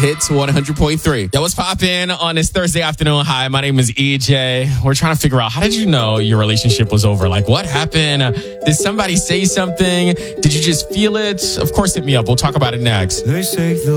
Hits 100.3. Yo, what's poppin' on this Thursday afternoon? Hi, my name is EJ. We're trying to figure out, how did you know your relationship was over? Like, what happened? Did somebody say something? Did you just feel it? Of course, hit me up. We'll talk about it next. They say the